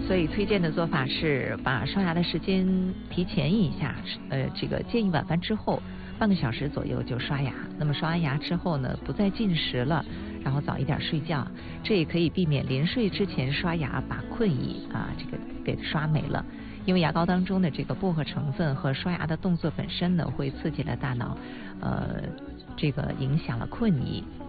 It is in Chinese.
所以推荐的做法是把刷牙的时间提前一下，这个建议晚饭之后半个小时左右就刷牙。那么刷完牙之后呢，不再进食了，然后早一点睡觉，这也可以避免临睡之前刷牙把困意这个给刷没了。因为牙膏当中的这个薄荷成分和刷牙的动作本身呢，会刺激了大脑，这个影响了困意，